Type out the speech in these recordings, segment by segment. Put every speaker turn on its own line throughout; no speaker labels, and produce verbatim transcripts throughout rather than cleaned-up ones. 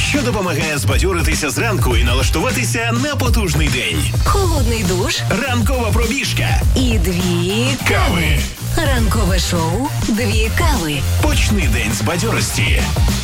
що допомагає збадьоритися зранку і налаштуватися на потужний день.
Холодний душ,
Ранкова пробіжка
і дві
кави.
Ранкове шоу «Дві кави».
Почни день з бадьорості.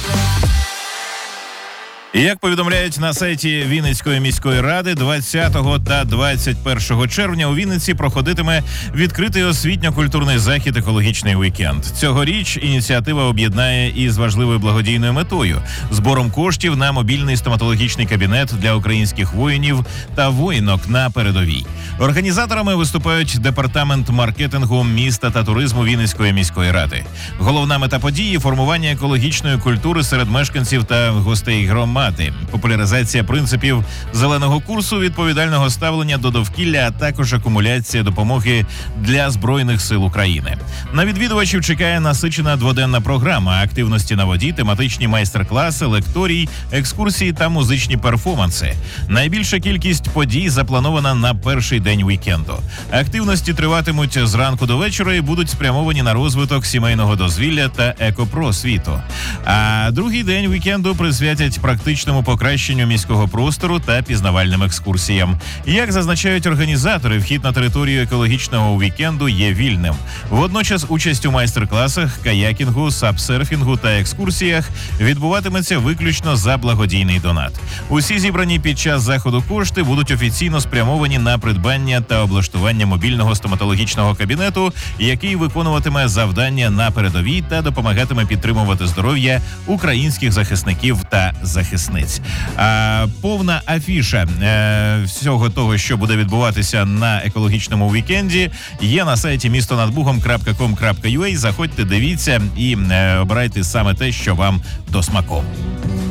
Як повідомляють на сайті Вінницької міської ради, двадцятого та двадцять першого червня у Вінниці проходитиме відкритий освітньо-культурний захід «Екологічний вікенд». Цьогоріч ініціатива об'єднає із важливою благодійною метою – збором коштів на мобільний стоматологічний кабінет для українських воїнів та воїнок на передовій. Організаторами виступають департамент маркетингу, міста та туризму Вінницької міської ради. Головна мета події – формування екологічної культури серед мешканців та гостей громад, популяризація принципів зеленого курсу, відповідального ставлення до довкілля, а також акумуляція допомоги для Збройних сил України. На відвідувачів чекає насичена дводенна програма, активності на воді, тематичні майстер-класи, лекторій, екскурсії та музичні перформанси. Найбільша кількість подій запланована на перший день вікенду. Активності триватимуть зранку до вечора і будуть спрямовані на розвиток сімейного дозвілля та екопросвіту. А другий день вікенду присвятять практично покращенню міського простору та пізнавальним екскурсіям. Як зазначають організатори, вхід на територію екологічного вікенду є вільним. Водночас участь у майстер-класах, каякінгу, сапсерфінгу та екскурсіях відбуватиметься виключно за благодійний донат. Усі зібрані під час заходу кошти будуть офіційно спрямовані на придбання та облаштування мобільного стоматологічного кабінету, який виконуватиме завдання на передовій та допомагатиме підтримувати здоров'я українських захисників та захисниць. А, повна афіша е, всього того, що буде відбуватися на екологічному вікенді, є на сайті місто над бугом крапка ком крапка ю а. Заходьте, дивіться і е, обирайте саме те, що вам до смаку.